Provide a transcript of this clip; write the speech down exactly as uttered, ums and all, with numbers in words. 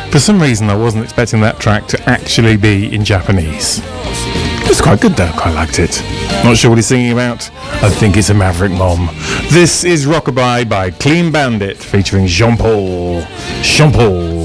For some reason, I wasn't expecting that track to actually be in Japanese. It's quite good though, quite liked it. Not sure what he's singing about. I think it's a Maverick Mom. This is Rockabye by Clean Bandit featuring Jean Paul. Jean Paul.